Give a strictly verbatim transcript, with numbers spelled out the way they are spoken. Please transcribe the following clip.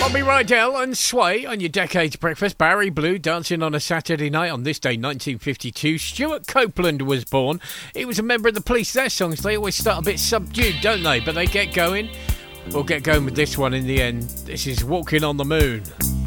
Robbie Rydell and Sway on your Decades Breakfast. Barry Blue dancing on a Saturday night on this day, nineteen fifty-two. Stuart Copeland was born. He was a member of the Police. Their songs, they always start a bit subdued, don't they? But they get going. We'll get going with this one in the end. This is Walking on the Moon.